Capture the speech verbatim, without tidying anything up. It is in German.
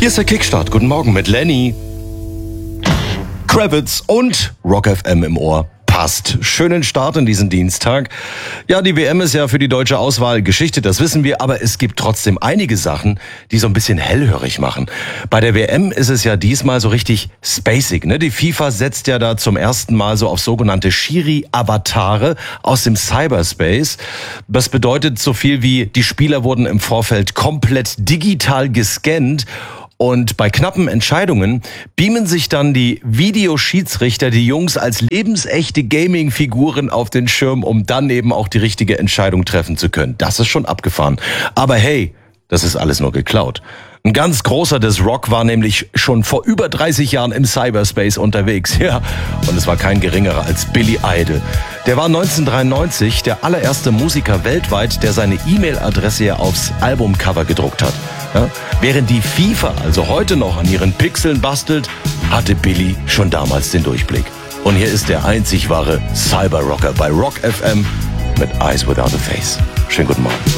Hier ist der Kickstart. Guten Morgen mit Lenny Kravitz und Rock F M im Ohr. Passt. Schönen Start in diesen Dienstag. Ja, die W M ist ja für die deutsche Auswahl Geschichte, das wissen wir, aber es gibt trotzdem einige Sachen, die so ein bisschen hellhörig machen. Bei der W M ist es ja diesmal so richtig spacig, ne? Die FIFA setzt ja da zum ersten Mal so auf sogenannte Schiri-Avatare aus dem Cyberspace. Das bedeutet so viel wie, die Spieler wurden im Vorfeld komplett digital gescannt. Und bei knappen Entscheidungen beamen sich dann die Videoschiedsrichter, die Jungs, als lebensechte Gaming-Figuren auf den Schirm, um dann eben auch die richtige Entscheidung treffen zu können. Das ist schon abgefahren. Aber hey, das ist alles nur geklaut. Ein ganz großer des Rock war nämlich schon vor über dreißig Jahren im Cyberspace unterwegs. Ja, und es war kein geringerer als Billy Idol. Der war neunzehnhundertdreiundneunzig der allererste Musiker weltweit, der seine E-Mail-Adresse ja aufs Albumcover gedruckt hat. Ja, während die FIFA also heute noch an ihren Pixeln bastelt, hatte Billy schon damals den Durchblick. Und hier ist der einzig wahre Cyberrocker bei Rock F M mit Eyes Without a Face. Schönen guten Morgen.